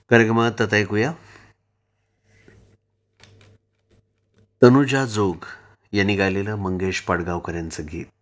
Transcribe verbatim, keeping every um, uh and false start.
कार्यक्रमात आता ऐकूया तनुजा जोग यांनी गायलेलं मंगेश पाडगावकर यांचं गीत.